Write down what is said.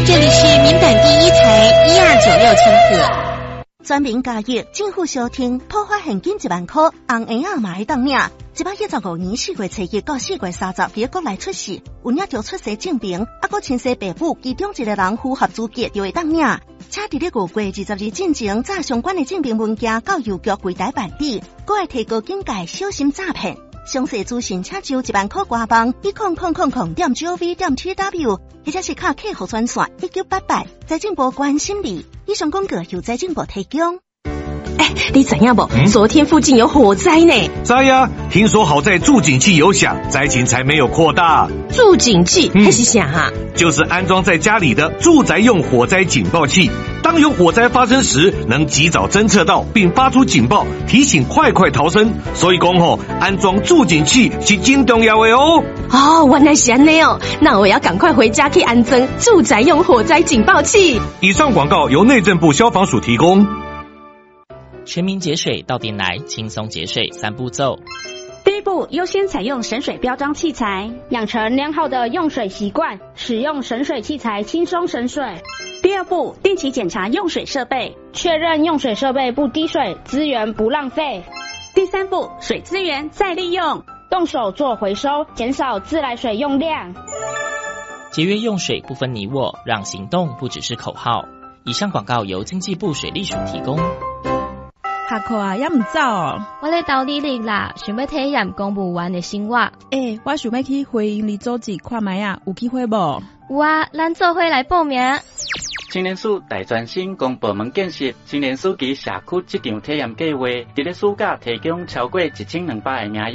这里是民版第一台1296千赫。全民加益，政府小厅普发现金1万块，红婴仔嘛会当领。115年4月初1到4月30日，国内出世，有领着出生证明，还亲生父母其中一个人符合资格就会当领。且伫咧5月20日进前，载相关的证明文件到邮局柜台办理，还会提高警戒，小心诈骗。详细资讯请就1万块官网10000.gov.tw， 或者是卡客服专线1988，财政部关心你。以上广告由财政部提供。你知影不？昨天附近有火灾呢。 知呀，听说好在助警器有响，灾情才没有扩大。 助警器那是啥啊？ 就是安装在家里的住宅用火灾警报器。当有火灾发生时，能及早侦测到并发出警报，提醒快逃生。所以讲安装助警器是真重要的哦。 原来是这样哦，那我要赶快回家去安装住宅用火灾警报器。 以上广告由内政部消防署提供。 全民节水到店来，轻松节水3步骤。 第一步，优先采用省水标章器材，养成良好的用水习惯，使用省水器材轻松省水。第二步，定期检查用水设备，确认用水设备不滴水，资源不浪费。第三步，水资源再利用，动手做回收，减少自来水用量。 节约用水不分你我，让行动不只是口号。以上广告由经济部水利署提供。 下课啊，也唔走哦。 我咧斗履历啦，想要体验公务员的生活。 我想要去回营里组织看卖啊，有机会无？ 有啊，咱做伙来报名。 青年署大专生公部门建设青年署及社区这场体验计划，伫咧暑假提供超过1200个名额。